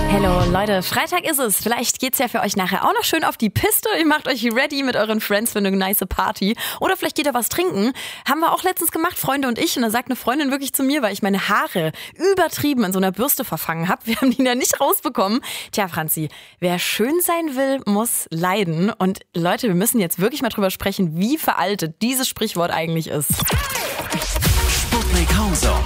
Hello Leute, Freitag ist es. Vielleicht geht's ja für euch nachher auch noch schön auf die Piste. Ihr macht euch ready mit euren Friends für eine nice Party. Oder vielleicht geht ihr was trinken. Haben wir auch letztens gemacht, Freunde und ich. Und da sagt eine Freundin wirklich zu mir, weil ich meine Haare übertrieben in so einer Bürste verfangen habe. Wir haben die ja nicht rausbekommen. Tja, Franzi, wer schön sein will, muss leiden. Und Leute, wir müssen jetzt wirklich mal drüber sprechen, wie veraltet dieses Sprichwort eigentlich ist. Sputnik Homezone.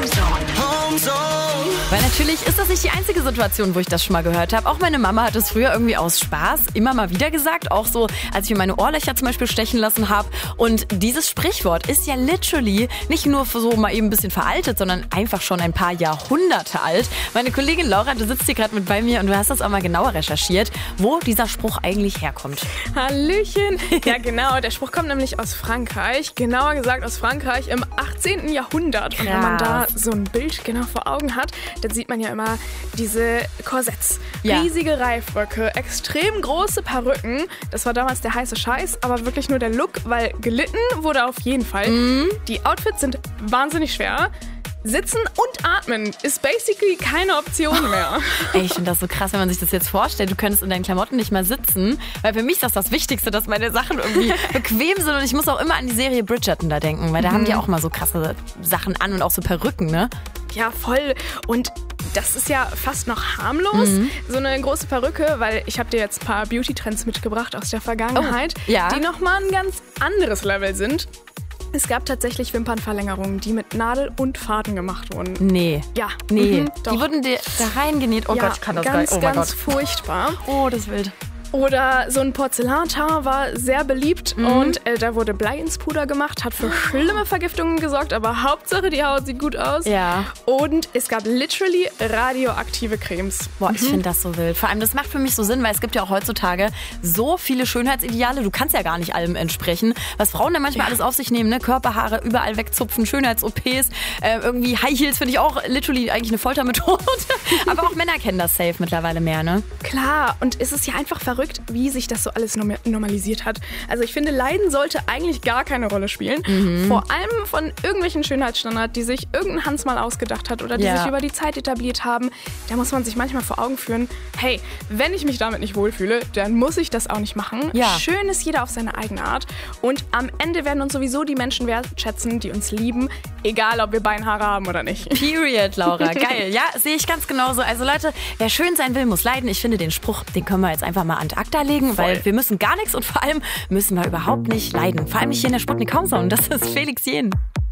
Weil natürlich ist das nicht die einzige Situation, wo ich das schon mal gehört habe. Auch meine Mama hat es früher irgendwie aus Spaß immer mal wieder gesagt. Auch so, als ich mir meine Ohrlöcher zum Beispiel stechen lassen habe. Und dieses Sprichwort ist ja literally nicht nur so mal eben ein bisschen veraltet, sondern einfach schon ein paar Jahrhunderte alt. Meine Kollegin Laura, du sitzt hier gerade mit bei mir und du hast das auch mal genauer recherchiert, wo dieser Spruch eigentlich herkommt. Hallöchen. Ja genau, der Spruch kommt nämlich aus Frankreich. Genauer gesagt aus Frankreich im 18. Jahrhundert. Und wenn man da so ein Bild genau vor Augen hat, dann sieht man ja immer diese Korsetts, riesige Reifröcke, extrem große Perücken. Das war damals der heiße Scheiß, aber wirklich nur der Look, weil gelitten wurde auf jeden Fall. Die Outfits sind wahnsinnig schwer. Sitzen und atmen ist basically keine Option mehr. Ey, ich finde das so krass, wenn man sich das jetzt vorstellt. Du könntest in deinen Klamotten nicht mehr sitzen. Weil für mich ist das Wichtigste, dass meine Sachen irgendwie bequem sind. Und ich muss auch immer an die Serie Bridgerton da denken. Weil da haben die auch mal so krasse Sachen an und auch so Perücken, ne? Ja, voll. Und das ist ja fast noch harmlos, so eine große Perücke, weil ich habe dir jetzt ein paar Beauty-Trends mitgebracht aus der Vergangenheit, die nochmal ein ganz anderes Level sind. Es gab tatsächlich Wimpernverlängerungen, die mit Nadel und Faden gemacht wurden. Nee. Ja. Nee. Doch. Die wurden dir da reingenäht. Oh ja, Gott, ich kann das ganz, gar nicht. Oh mein ganz Gott. furchtbar. Oh, das ist wild. Oder so ein Porzellanteint war sehr beliebt und da wurde Blei ins Puder gemacht, hat für schlimme Vergiftungen gesorgt, aber Hauptsache die Haut sieht gut aus. Ja. Und es gab literally radioaktive Cremes. Boah, ich finde das so wild. Vor allem, das macht für mich so Sinn, weil es gibt ja auch heutzutage so viele Schönheitsideale. Du kannst ja gar nicht allem entsprechen. Was Frauen da manchmal alles auf sich nehmen, ne? Körperhaare überall wegzupfen, Schönheits-OPs, irgendwie High Heels finde ich auch literally eigentlich eine Foltermethode. Aber auch Männer kennen das safe mittlerweile mehr, ne? Klar, und es ist ja einfach verrückt, wie sich das so alles normalisiert hat. Also ich finde, Leiden sollte eigentlich gar keine Rolle spielen. Vor allem von irgendwelchen Schönheitsstandards, die sich irgendein Hans mal ausgedacht hat oder die sich über die Zeit etabliert haben. Da muss man sich manchmal vor Augen führen, hey, wenn ich mich damit nicht wohlfühle, dann muss ich das auch nicht machen. Ja. Schön ist jeder auf seine eigene Art. Und am Ende werden uns sowieso die Menschen wertschätzen, die uns lieben, egal ob wir Beinhaare haben oder nicht. Period, Laura. Geil. Ja, sehe ich ganz genauso. Also Leute, wer schön sein will, muss leiden. Ich finde den Spruch, den können wir jetzt einfach mal an acta legen, weil wir müssen gar nichts und vor allem müssen wir überhaupt nicht leiden. Vor allem nicht hier in der Sputnik Homezone. Das ist Felix Jähn.